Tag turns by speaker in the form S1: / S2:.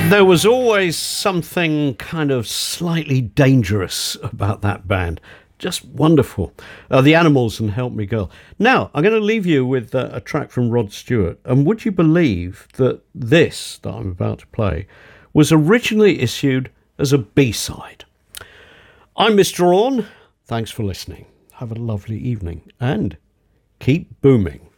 S1: There was always something kind of slightly dangerous about that band. Just wonderful. The Animals and Help Me Girl. Now, I'm going to leave you with a track from Rod Stewart. And would you believe that this that I'm about to play was originally issued as a B-side? I'm Mr. On. Thanks for listening. Have a lovely evening and keep booming.